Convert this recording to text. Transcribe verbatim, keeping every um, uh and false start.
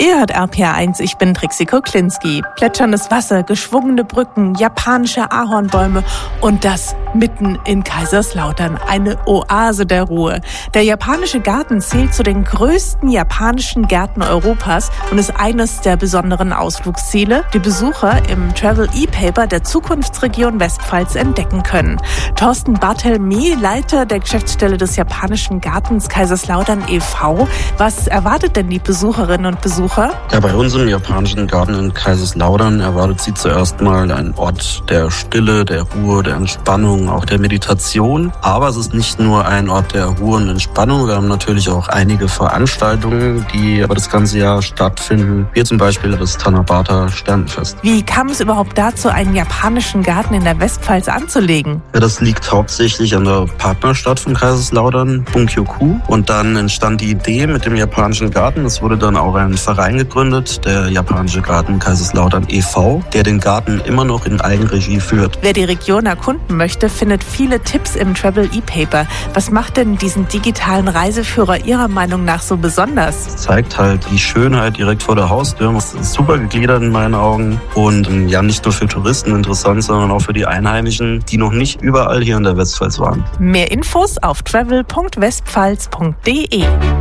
Ihr hört R P R eins, ich bin Trixie Kuklinski. Plätscherndes Wasser, geschwungene Brücken, japanische Ahornbäume und das mitten in Kaiserslautern. Eine Oase der Ruhe. Der japanische Garten zählt zu den größten japanischen Gärten Europas und ist eines der besonderen Ausflugsziele, die Besucher im Travel E-Paper der Zukunftsregion Westpfalz entdecken können. Thorsten Barthelmy, Leiter der Geschäftsstelle des japanischen Gartens Kaiserslautern e V Was erwartet denn die Besucherinnen und Besucher? Ja, bei uns im japanischen Garten in Kaiserslautern erwartet sie zuerst mal ein Ort der Stille, der Ruhe, der Entspannung, auch der Meditation. Aber es ist nicht nur ein Ort der Ruhe und Entspannung. Wir haben natürlich auch einige Veranstaltungen, die aber das ganze Jahr stattfinden, wie zum Beispiel das Tanabata Sternenfest. Wie kam es überhaupt dazu, einen japanischen Garten in der Westpfalz anzulegen? Ja, das liegt hauptsächlich an der Partnerstadt von Kaiserslautern, Bunkyo-ku. Und dann entstand die Idee mit dem japanischen Garten. Es wurde dann auch ein Verein gegründet, der japanische Garten Kaiserslautern e V, der den Garten immer noch in Eigenregie führt. Wer die Region erkunden möchte, findet viele Tipps im Travel E-Paper. Was macht denn diesen digitalen Reiseführer Ihrer Meinung nach so besonders? Es zeigt halt die Schönheit direkt vor der Haustür. Es ist super gegliedert in meinen Augen und ja, nicht nur für Touristen interessant, sondern auch für die Einheimischen, die noch nicht überall hier in der Westpfalz waren. Mehr Infos auf travel punkt westpfalz punkt de.